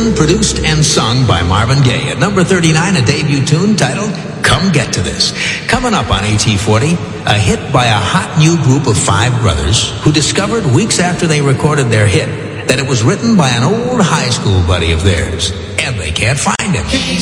written, produced, and sung by Marvin Gaye. At number 39, a debut tune titled Come Get to This. Coming up on AT40, a hit by a hot new group of 5 brothers who discovered weeks after they recorded their hit that it was written by an old high school buddy of theirs, and they can't find him.